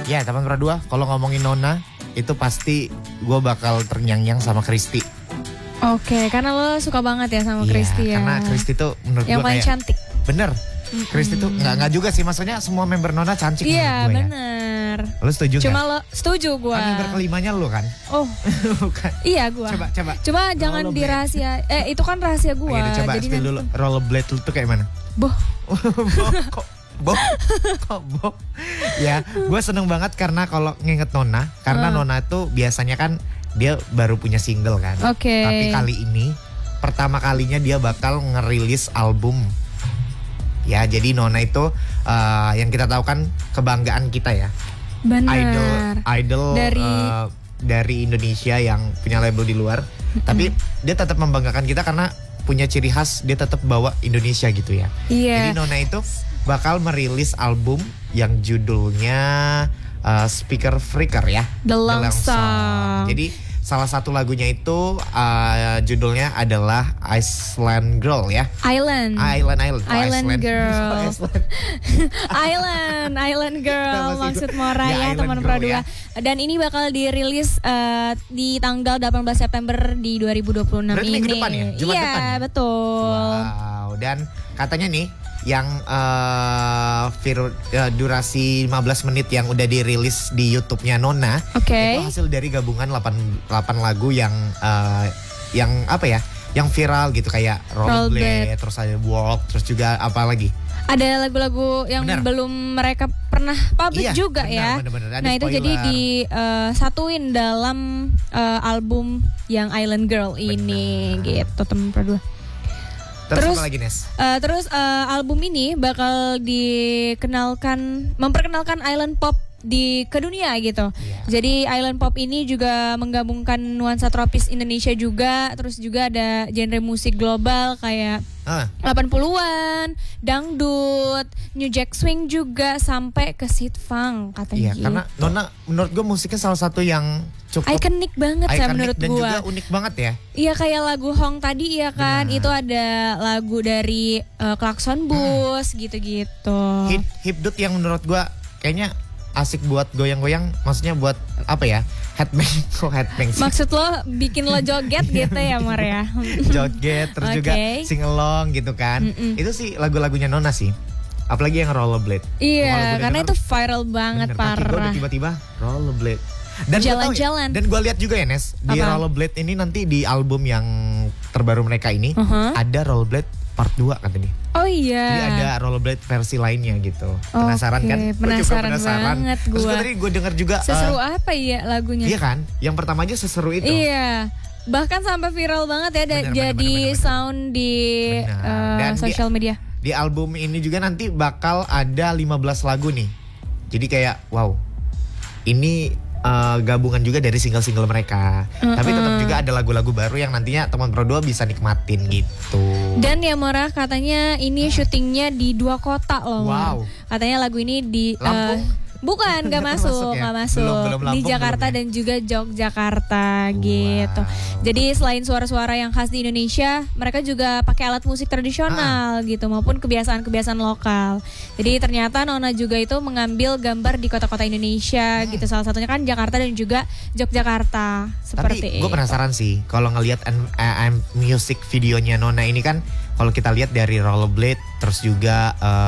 Ya teman berdua, kalau ngomongin Nona itu pasti gue bakal terngiang-ngiang sama Kristi. Oke, karena lo suka banget ya sama Kristi ya. Karena Kristi tuh menurut yang gue paling kayak cantik. bener. Kristi tuh nggak juga sih, maksudnya semua member Nona cantik Iya menurut gue ya. bener. Lo setuju Cuma gak? lo setuju gue. Kan member kelimanya lo kan? Oh Bukan. iya gue. Coba. Cuma jangan Rollerblade. dirahasia. Itu kan rahasia gue. Oke, udah coba Jadi spill dulu. Rollerblade lu tuh kayak mana? Boh. Kok boh? Ya, gue seneng banget karena kalau nginget Nona, karena Nona tuh biasanya kan dia baru punya single kan. Oke. Tapi kali ini pertama kalinya dia bakal ngerilis album. Ya, jadi Nona itu yang kita tahu kan kebanggaan kita ya. Benar. Idol dari Indonesia yang punya label di luar. Tapi dia tetap membanggakan kita karena punya ciri khas, dia tetap bawa Indonesia gitu ya. Iya. Jadi Nona itu bakal merilis album yang judulnya Speaker Freaker ya. The Long Song. Jadi salah satu lagunya itu judulnya adalah Iceland Girl ya. Island Girl. Island Girl maksud Mora ya teman Pradua. Dan ini bakal dirilis di tanggal 18 September di 2026 Berarti ini. minggu depan ya? Jumat Iya, depan ya? betul. Wow, dan katanya nih yang durasi 15 menit yang udah dirilis di YouTube-nya Nona, itu hasil dari gabungan 8 lagu yang apa ya? Yang viral gitu kayak Rollerblade, terus ada Walk, terus juga apa lagi? Ada lagu-lagu yang belum mereka pernah publish juga ya. Bener. Nah itu jadi disatuin dalam album yang Island Girl ini gitu teman Pradua. Terus apa lagi Nes? Album ini bakal memperkenalkan island pop ke dunia gitu. Jadi island pop ini juga menggabungkan nuansa tropis Indonesia juga, terus juga ada genre musik global kayak 80-an, dangdut, New Jack Swing juga sampai ke Sid Funk katanya. Iya, karena Nona menurut gue musiknya salah satu yang cukup ikonik banget ya menurut gue. Dan juga unik banget ya. Iya kayak lagu Hong tadi ya kan. Benar. Itu ada lagu dari Klakson Bus gitu-gitu. Hipdut yang menurut gue kayaknya asik buat goyang-goyang, maksudnya buat apa ya? Headbang sih. Maksud lo bikin lo joget gitu ya Mar ya? Joget terus juga sing along gitu kan. Itu sih lagu-lagunya Nona sih. Apalagi yang Rollerblade. Iya, karena itu viral banget parah. Tiba-tiba Rollerblade. Dan jalan-jalan. Dan gue lihat juga ya Nes, di Rollerblade ini nanti di album yang terbaru mereka ini ada Rollerblade Part 2 katanya. Oh iya. Jadi ada Rollerblade versi lainnya gitu. Penasaran kan? Penasaran banget gue. Terus tadi gue denger juga seseru apa ya lagunya? Iya kan? Yang pertama aja seseru itu. Iya. Bahkan sampai viral banget ya jadi sound di social media. Di album ini juga nanti bakal ada 15 lagu nih. Jadi kayak wow. Ini gabungan juga dari single-single mereka. Tapi tetap juga ada lagu-lagu baru yang nantinya teman Pro2 bisa nikmatin gitu. Dan ya Mora katanya ini syutingnya di 2 kota loh. Wow. Katanya lagu ini di Lampung. Bukan, gak masuk. Belum di Jakarta dan juga Yogyakarta gitu. Jadi selain suara-suara yang khas di Indonesia, mereka juga pakai alat musik tradisional gitu maupun kebiasaan-kebiasaan lokal. Jadi ternyata Nona juga itu mengambil gambar di kota-kota Indonesia gitu. Salah satunya kan Jakarta dan juga Yogyakarta. Tapi gue penasaran sih kalau ngelihat music videonya Nona ini kan, kalau kita lihat dari Rollerblade terus juga